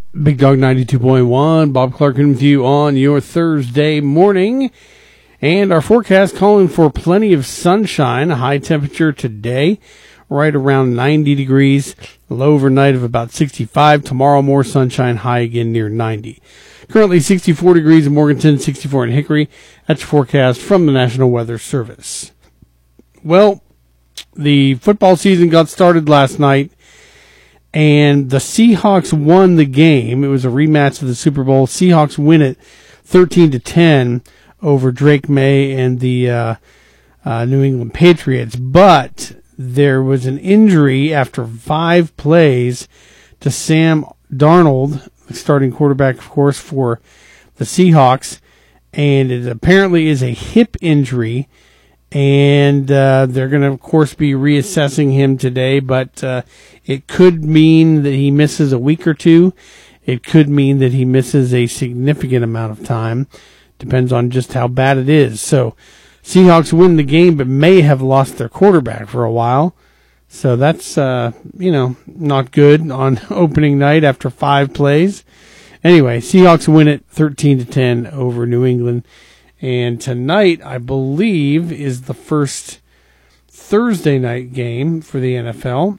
Big Dog 92.1, Bob Clarkin with you on your Thursday morning. And our forecast calling for plenty of sunshine, a high temperature today, right around 90 degrees, low overnight of about 65. Tomorrow, more sunshine, high again near 90. Currently 64 degrees in Morganton, 64 in Hickory. That's your forecast from the National Weather Service. Well, the football season got started last night, and the Seahawks won the game. It was a rematch of the Super Bowl. Seahawks win it 13-10 over Drake May and the New England Patriots. But there was an injury after 5 plays to Sam Darnold, the starting quarterback, of course, for the Seahawks. And it apparently is a hip injury. And they're going to, of course, be reassessing him today, but it could mean that he misses a week or two. It could mean that he misses a significant amount of time. Depends on just how bad it is. So Seahawks win the game, but may have lost their quarterback for a while. So that's, not good on opening night after 5 plays. Anyway, Seahawks win it 13-10 over New England. And tonight, I believe, is the first Thursday night game for the NFL.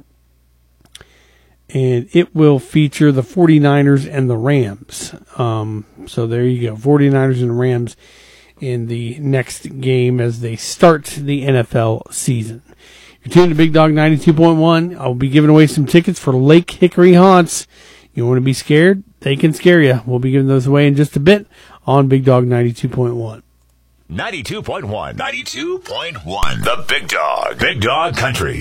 And it will feature the 49ers and the Rams. So there you go, 49ers and Rams in the next game as they start the NFL season. You're tuned to Big Dog 92.1. I'll be giving away some tickets for Lake Hickory Haunts. You want to be scared? They can scare you. We'll be giving those away in just a bit on Big Dog 92.1. 92.1. 92.1. The Big Dog. Big Dog Country.